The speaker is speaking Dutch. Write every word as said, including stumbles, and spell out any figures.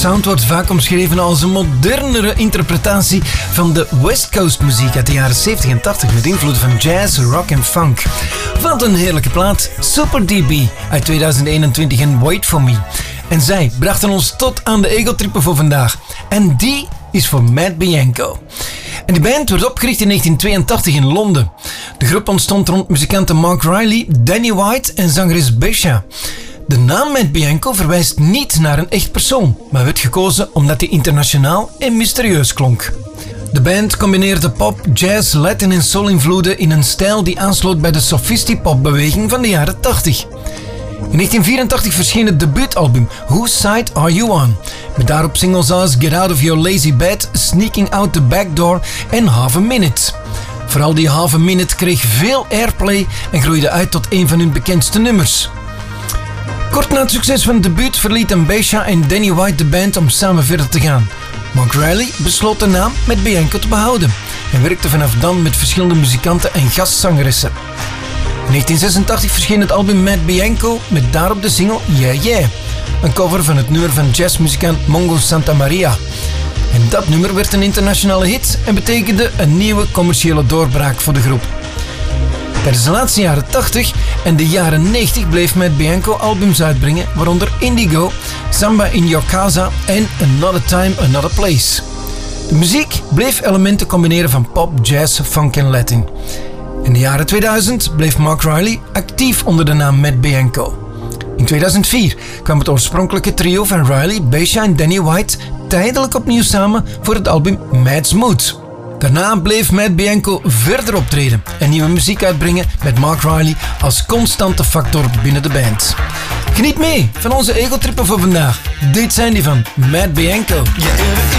sound wordt vaak omschreven als een modernere interpretatie van de West Coast muziek uit de jaren zeventig en tachtig met invloed van jazz, rock en funk. Wat een heerlijke plaat, Super D B uit tweeduizend eenentwintig en Wait For Me. En zij brachten ons tot aan de egotrippen voor vandaag. En die is voor Matt Bianco. En de band werd opgericht in negentien tweeëntachtig in Londen. De groep ontstond rond muzikanten Mark Riley, Danny White en zangeres Besha. De naam Matt Bianco verwijst niet naar een echt persoon, maar werd gekozen omdat hij internationaal en mysterieus klonk. De band combineerde pop, jazz, Latin en soul-invloeden in een stijl die aansloot bij de sophisti-popbeweging van de jaren tachtig. In negentien vierentachtig verscheen het debuutalbum Whose Side Are You On? Met daarop singles als Get Out of Your Lazy Bed, Sneaking Out the Back Door en Half a Minute. Vooral die Half a Minute kreeg veel airplay en groeide uit tot een van hun bekendste nummers. Kort na het succes van het debuut verlieten Besha en Danny White de band om samen verder te gaan. Mark Riley besloot de naam Matt Bianco te behouden en werkte vanaf dan met verschillende muzikanten en gastzangeressen. In negentien zesentachtig verscheen het album Matt Bianco met daarop de single Yeah Yeah, een cover van het nummer van jazzmuzikant Mongo Santa Maria. En dat nummer werd een internationale hit en betekende een nieuwe commerciële doorbraak voor de groep. Tijdens de laatste jaren tachtig en de jaren negentig bleef Matt Bianco albums uitbrengen, waaronder Indigo, Samba in Your Casa en Another Time, Another Place. De muziek bleef elementen combineren van pop, jazz, funk en Latin. In de jaren tweeduizend bleef Mark Riley actief onder de naam Matt Bianco. In tweeduizend vier kwam het oorspronkelijke trio van Riley, Besha en Danny White tijdelijk opnieuw samen voor het album Matt's Mood. Daarna bleef Matt Bianco verder optreden en nieuwe muziek uitbrengen met Mark Riley als constante factor binnen de band. Geniet mee van onze egotrippen voor vandaag. Dit zijn die van Matt Bianco.